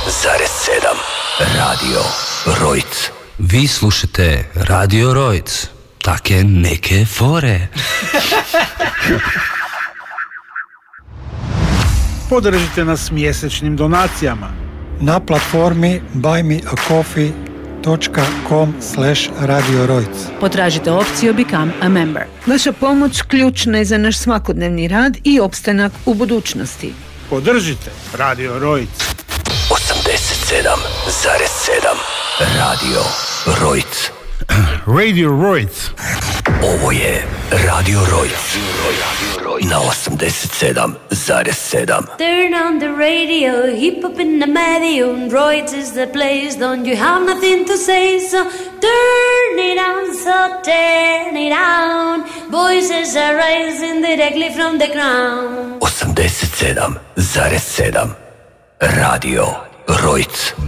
Radio Rojc. Vi slušate Radio Rojc. Take neke fore. Podržite nas mjesečnim donacijama na platformi buymeacoffee.com/Radio Rojc. Potražite opciju Become a Member. Vaša pomoć ključna je za naš svakodnevni rad i opstanak u budućnosti. Podržite Radio Rojc. 87,7 Radio Rojc. Radio Rojc. Ovo je Radio Rojc na 87,7. Turn on the radio, hip hop in the medio, Rojc is the place, don't you have nothing to say, so turn it on, so turn it on. Voices are rising directly from the ground. 87,7 Radio Rojc.